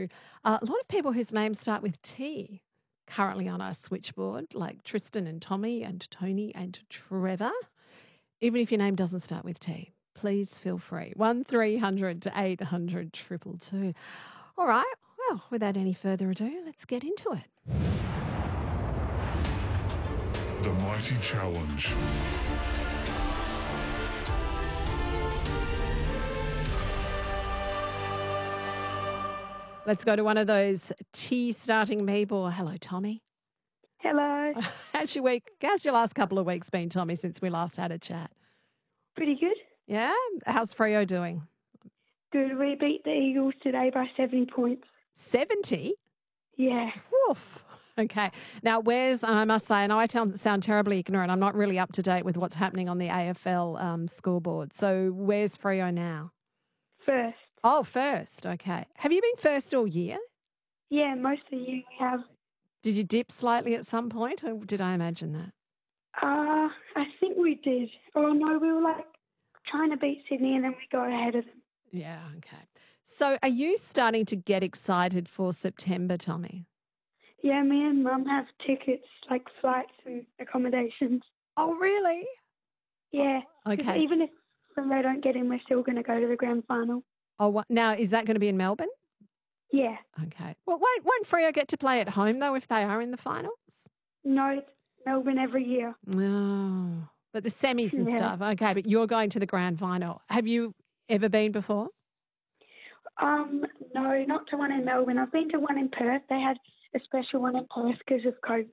to a lot of people whose names start with T currently on our switchboard, like Tristan and Tommy and Tony and Trevor. Even if your name doesn't start with T, please feel free. 1300 800 222. All right. Well, without any further ado, let's get into it. The Mighty Challenge. Let's go to one of those T starting people. Hello, Tommy. Hello. How's your week? How's your last couple of weeks been, Tommy, since we last had a chat? Pretty good. Yeah? How's Freo doing? Good. We beat the Eagles today by 70 points. 70? Yeah. Woof. Okay. Now, I must say, I know I sound terribly ignorant. I'm not really up to date with what's happening on the AFL scoreboard. So where's Freo now? First. Oh, first. Okay. Have you been first all year? Yeah, most of you have. Did you dip slightly at some point, or did I imagine that? I think we did. Oh, no, we were trying to beat Sydney and then we got ahead of them. Yeah, okay. So are you starting to get excited for September, Tommy? Yeah, me and Mum have tickets, flights and accommodations. Oh, really? Yeah. Okay. Even if they don't get in, we're still going to go to the grand final. Oh, now is that going to be in Melbourne? Yeah. Okay. Well, won't Freo get to play at home, though, if they are in the finals? No, it's Melbourne every year. Oh, but the semis and Yeah. stuff. Okay, but you're going to the grand final. Have you ever been before? No, not to one in Melbourne. I've been to one in Perth. They had a special one in Perth because of COVID.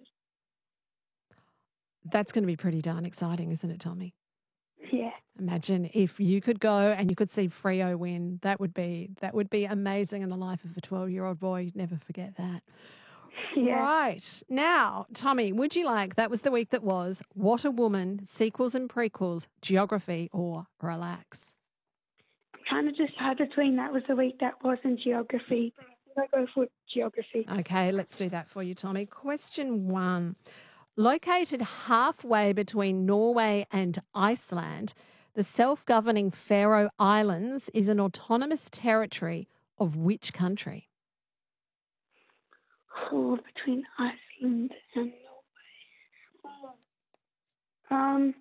That's going to be pretty darn exciting, isn't it, Tommy? Yeah. Imagine if you could go and you could see Freo win. That would be amazing in the life of a 12-year-old boy. You'd never forget that. Yeah. Right. Now, Tommy, would you like, that was the week that was, What a Woman, sequels and prequels, geography or relax? I'm trying to decide between that was the week that was in geography. But I go for geography. Okay, let's do that for you, Tommy. Question 1. Located halfway between Norway and Iceland, the self-governing Faroe Islands is an autonomous territory of which country? Oh, between Iceland and Norway.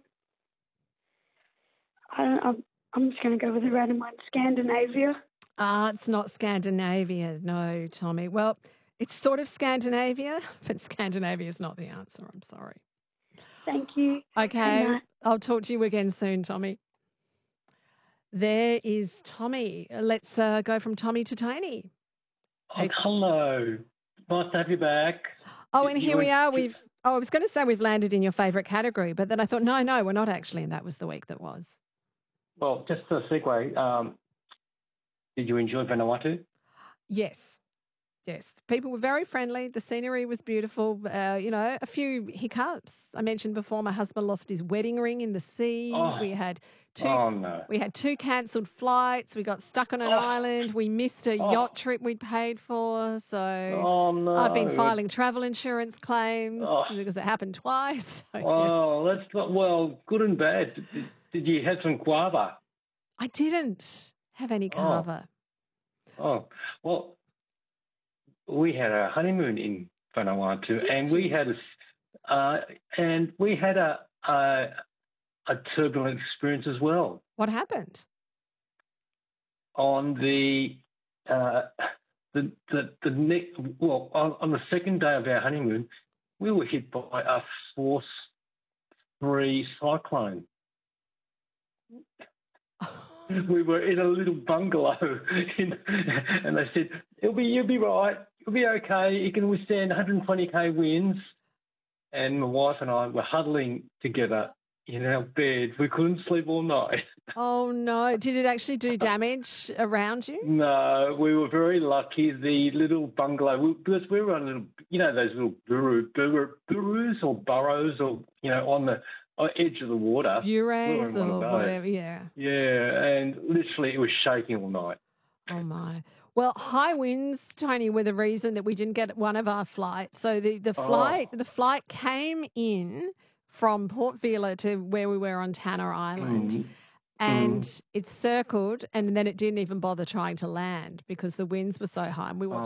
I'm just going to go with a random one. Scandinavia. It's not Scandinavia, no, Tommy. Well, it's sort of Scandinavia, but Scandinavia is not the answer. I'm sorry. Thank you. Okay, Good night. I'll talk to you again soon, Tommy. There is Tommy. Let's go from Tommy to Tony. Oh, hello. Nice to have you back. Oh, and here we are. I was going to say we've landed in your favourite category, but then I thought, no, we're not actually, and that was the week that was. Well, just a segue. Did you enjoy Vanuatu? Yes. People were very friendly. The scenery was beautiful. A few hiccups. I mentioned before my husband lost his wedding ring in the sea. Oh. We had two. Oh, no. We had 2 cancelled flights. We got stuck on an island. We missed a yacht trip we'd paid for. So no. I've been filing travel insurance claims because it happened twice. So, Oh, good and bad. Did you have some guava? I didn't have any kava. Oh, well, we had a honeymoon in Vanuatu, and we had a turbulent experience as well. What happened? On on the second day of our honeymoon, we were hit by a Force 3 cyclone. We were in a little bungalow, and they said, you'll be right, you'll be okay, you can withstand 120k winds. And my wife and I were huddling together in our bed. We couldn't sleep all night. Oh, no. Did it actually do damage around you? No, we were very lucky. The little bungalow, because we were on little, those little burrows or burrows or, on the edge of the water. Bures or whatever, yeah. Yeah, and literally it was shaking all night. Oh, my. Well, high winds, Tony, were the reason that we didn't get one of our flights. So the flight came in from Port Vila to where we were on Tanner Island. And it circled, and then it didn't even bother trying to land because the winds were so high. And we watched